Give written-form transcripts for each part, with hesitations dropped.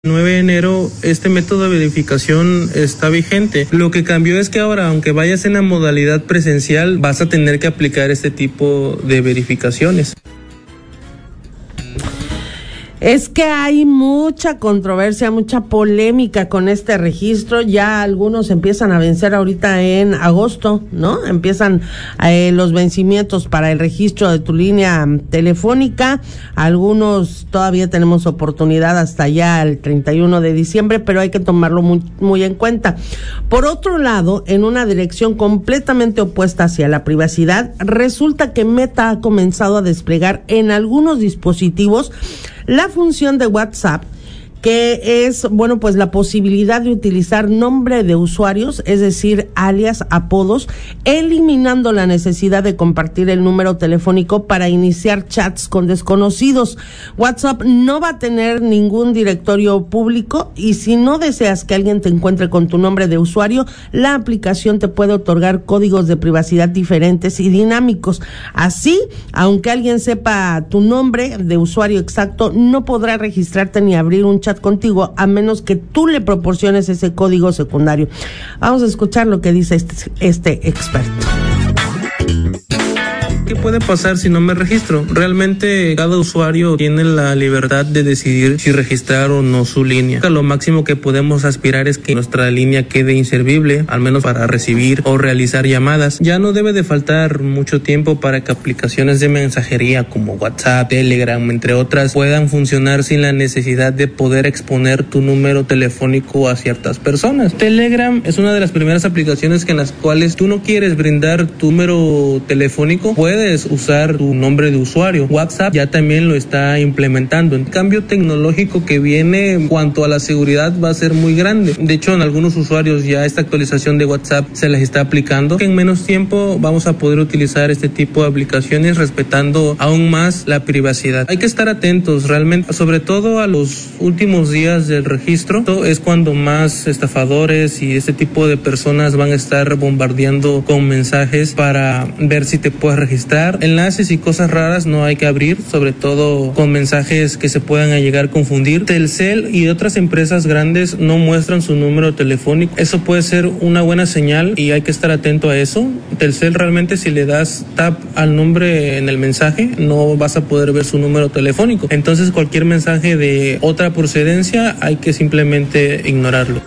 9 de enero este método de verificación está vigente. Lo que cambió es que ahora, aunque vayas en la modalidad presencial, vas a tener que aplicar este tipo de verificaciones. Es que hay mucha controversia, mucha polémica con este registro. Ya algunos empiezan a vencer ahorita en agosto, ¿no? Empiezan los vencimientos para el registro de tu línea telefónica. Algunos todavía tenemos oportunidad hasta ya el 31 de diciembre, pero hay que tomarlo muy en cuenta. Por otro lado, en una dirección completamente opuesta hacia la privacidad, resulta que Meta ha comenzado a desplegar en algunos dispositivos la función de WhatsApp, que es, pues la posibilidad de utilizar nombre de usuarios, es decir, alias, apodos, eliminando la necesidad de compartir el número telefónico para iniciar chats con desconocidos. WhatsApp no va a tener ningún directorio público y si no deseas que alguien te encuentre con tu nombre de usuario, la aplicación te puede otorgar códigos de privacidad diferentes y dinámicos. Así, aunque alguien sepa tu nombre de usuario exacto, no podrá registrarte ni abrir un chat contigo a menos que tú le proporciones ese código secundario. Vamos a escuchar lo que dice este experto. ¿Qué puede pasar si no me registro? Realmente cada usuario tiene la libertad de decidir si registrar o no su línea. Lo máximo que podemos aspirar es que nuestra línea quede inservible, al menos para recibir o realizar llamadas. Ya no debe de faltar mucho tiempo para que aplicaciones de mensajería como WhatsApp, Telegram, entre otras, puedan funcionar sin la necesidad de poder exponer tu número telefónico a ciertas personas. Telegram es una de las primeras aplicaciones en las cuales tú no quieres brindar tu número telefónico, puedes usar tu nombre de usuario. WhatsApp ya también lo está implementando. El cambio tecnológico que viene en cuanto a la seguridad va a ser muy grande. De hecho, en algunos usuarios ya esta actualización de WhatsApp se les está aplicando. En menos tiempo vamos a poder utilizar este tipo de aplicaciones respetando aún más la privacidad. Hay que estar atentos realmente, sobre todo a los últimos días del registro. Esto es cuando más estafadores y este tipo de personas van a estar bombardeando con mensajes para ver si te puedes registrar. Enlaces y cosas raras no hay que abrir, sobre todo con mensajes que se puedan llegar a confundir. Telcel y otras empresas grandes no muestran su número telefónico. Eso puede ser una buena señal y hay que estar atento a eso. Telcel realmente, si le das tap al nombre en el mensaje, no vas a poder ver su número telefónico. Entonces cualquier mensaje de otra procedencia hay que simplemente ignorarlo.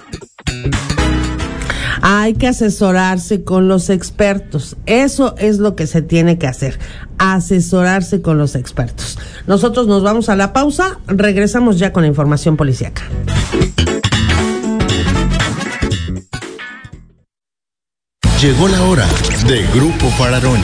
Hay que asesorarse con los expertos. Eso es lo que se tiene que hacer, asesorarse con los expertos. Nosotros nos vamos a la pausa, regresamos ya con la información policíaca. Llegó la hora de Grupo Fararoni.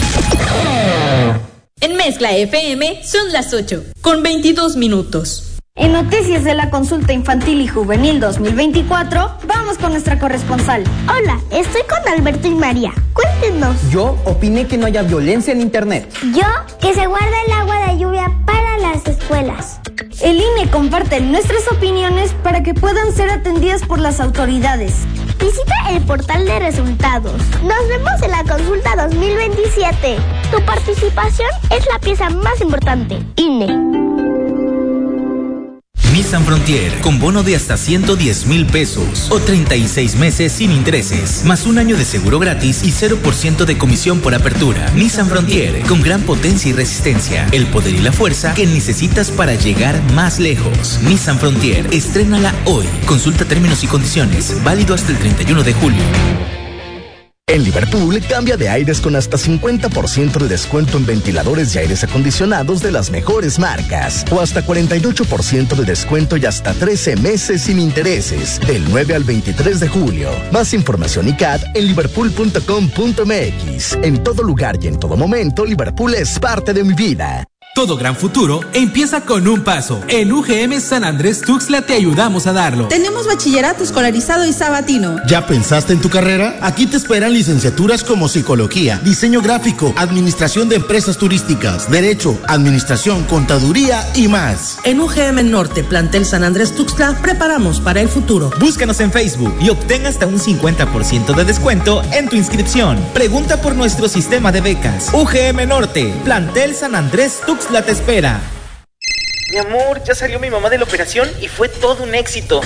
En Mezcla FM son las 8:22. En Noticias de la Consulta Infantil y Juvenil 2024, vamos con nuestra corresponsal. Hola, estoy con Alberto y María. Cuéntenos. Yo opiné que no haya violencia en internet. Yo, que se guarda el agua de lluvia para las escuelas. El INE comparte nuestras opiniones para que puedan ser atendidas por las autoridades. Visita el portal de resultados. Nos vemos en la consulta 2027. Tu participación es la pieza más importante. INE. Nissan Frontier, con bono de hasta 110,000 pesos o 36 meses sin intereses, más un año de seguro gratis y 0% de comisión por apertura. Nissan Frontier, con gran potencia y resistencia, el poder y la fuerza que necesitas para llegar más lejos. Nissan Frontier, estrénala hoy. Consulta términos y condiciones, válido hasta el 31 de julio. En Liverpool, cambia de aires con hasta 50% de descuento en ventiladores y aires acondicionados de las mejores marcas. O hasta 48% de descuento y hasta 13 meses sin intereses. Del 9 al 23 de julio. Más información y CAT en liverpool.com.mx. En todo lugar y en todo momento, Liverpool es parte de mi vida. Todo gran futuro empieza con un paso. En UGM San Andrés Tuxtla te ayudamos a darlo. Tenemos bachillerato escolarizado y sabatino. ¿Ya pensaste en tu carrera? Aquí te esperan licenciaturas como psicología, diseño gráfico, administración de empresas turísticas, derecho, administración, contaduría y más. En UGM Norte, plantel San Andrés Tuxtla, preparamos para el futuro. Búscanos en Facebook y obtén hasta un 50% de descuento en tu inscripción. Pregunta por nuestro sistema de becas. UGM Norte, plantel San Andrés Tuxtla te espera. Mi amor, ya salió mi mamá de la operación y fue todo un éxito.